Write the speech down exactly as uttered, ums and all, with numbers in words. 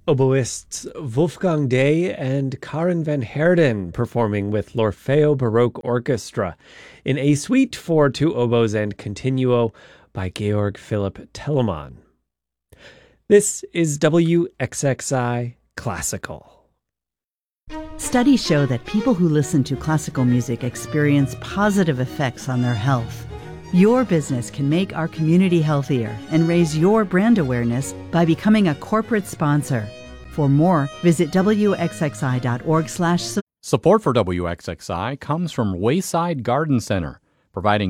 Oboists Wolfgang Day and Karen van Heerden performing with l'Orfeo Baroque Orchestra in a suite for two oboes and continuo by Georg Philipp Telemann. This is W X X I Classical. Studies show that people who listen to classical music experience positive effects on their health. Your business can make our community healthier and raise your brand awareness by becoming a corporate sponsor. For more, visit W X X I dot org slash Support for W X X I comes from Wayside Garden Center, providing